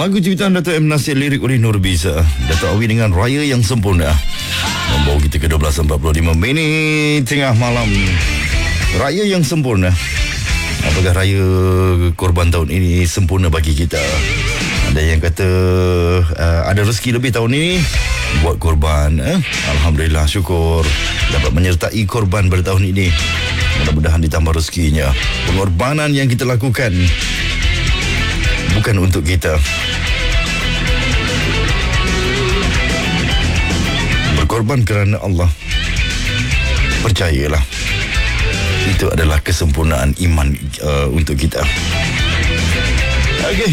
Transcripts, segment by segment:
Lagu ciptaan Dato' M. Nasir, lirik oleh Nur Bisa. Dato' Awi dengan Raya yang Sempurna membawa kita ke 12.45 minit tengah malam. Raya yang sempurna. Apakah raya korban tahun ini sempurna bagi kita? Ada yang kata ada rezeki lebih tahun ini, buat korban. Alhamdulillah, syukur dapat menyertai korban pada tahun ini. Mudah-mudahan ditambah rezekinya. Pengorbanan yang kita lakukan bukan untuk kita. Berkorban kerana Allah. Percayalah, itu adalah kesempurnaan iman untuk kita. Okey,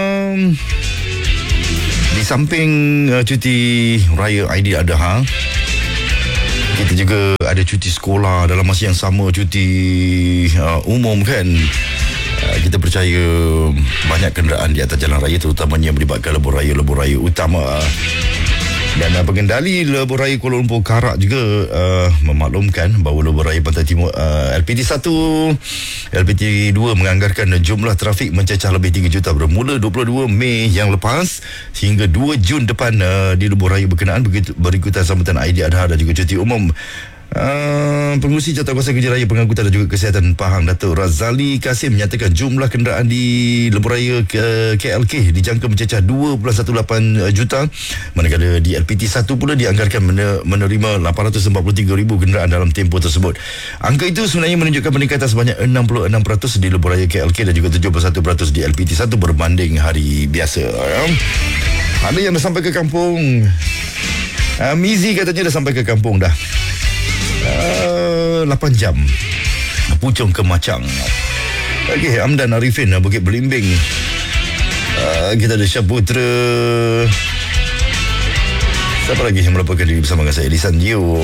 di samping cuti raya Aidiladha, kita juga ada cuti sekolah dalam masa yang sama, cuti umum kan. Kita percaya banyak kenderaan di atas jalan raya, terutamanya melibatkan lebuh raya utama. Dan pengendali lebuh raya Kuala Lumpur Karak juga memaklumkan bahawa lebuh raya Pantai Timur LPT1, LPT2 menganggarkan jumlah trafik mencecah lebih 3 juta bermula 22 Mei yang lepas hingga 2 Jun depan di lebuh raya berkenaan, berikutan sambutan Aidiladha dan juga cuti umum. Pengurusi Jawatankuasa Kerja Raya, Pengangkutan dan juga Kesihatan Pahang, Datuk Razali Kasim menyatakan jumlah kenderaan di lebuh raya KLK dijangka mencecah 2.18 juta, manakala di LPT1 pula dianggarkan menerima 843,000 kenderaan dalam tempoh tersebut. Angka itu sebenarnya menunjukkan peningkatan sebanyak 66% di lebuh raya KLK dan juga 71% di LPT1 berbanding hari biasa. Ada yang dah sampai ke kampung. Mizi katanya dah sampai ke kampung dah. 8 jam Puchong ke Macang. Okey, Amdan Arifin, Bukit Belimbing. Kita ada Syaputra. Siapa lagi yang melaporkan diri bersama dengan saya? Lisan Dio,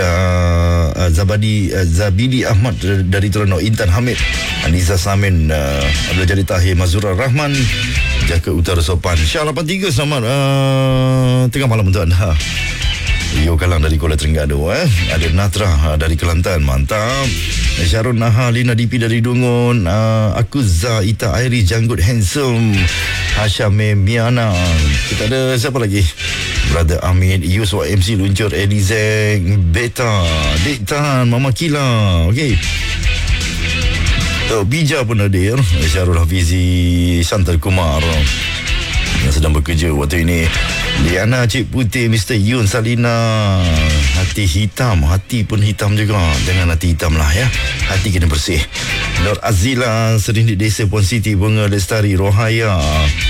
Zabidi Ahmad dari Terengganu, Intan Hamid, Aniza Samin, Abdul Jadi Tahir, Mazura Rahman, Jaka Utara Sopan. Syah 83, selamat tengah malam untuk anda. Rio Kalang dari Kuala Terengganu. Ada Natra dari Kelantan, mantap. Syarul Naha, Lina Dipi dari Dungun, Akuza, Ita Airi, Janggut Handsome, Hashame Miana. Kita ada siapa lagi? Brother Amin, Yusuf MC Luncur, Elizeng, Beta, Diktan, Mama Kila. Okey. Bija pun hadir. Syarul Hafizi, Santal Kumar yang sedang bekerja waktu ini. Liana Cik Putih, Mr. Yun Salina. Hati hitam, hati pun hitam juga. Jangan hati hitam lah ya, hati kena bersih. Nur Azila, Serindik Desa Puan Siti, Bunga Lestari, Rohaya.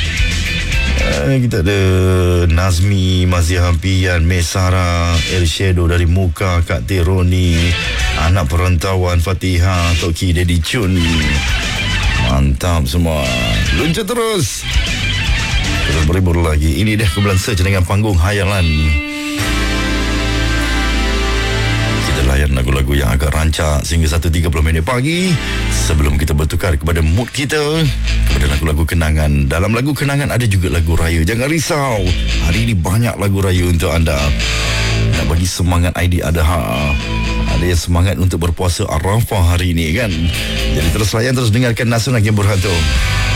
Kita ada Nazmi, Mazia Hampian, Mesara, Elshedo dari Muka, Kak Teroni, anak perantauan Fatihah, Toki Dedi Chun. Mantap semua. Luncur terus. Terus beribur lagi. Ini dah kumpulan search dengan panggung hayalan. Kita layan lagu-lagu yang agak rancak sehingga 1.30 minit pagi, sebelum kita bertukar kepada mood kita, kepada lagu-lagu kenangan. Dalam lagu kenangan ada juga lagu raya. Jangan risau, hari ini banyak lagu raya untuk anda. Nak bagi semangat Aidiladha. Ada yang semangat untuk berpuasa Arafah hari ini kan. Jadi terus layan, terus dengarkan Nasional Game Berhantu.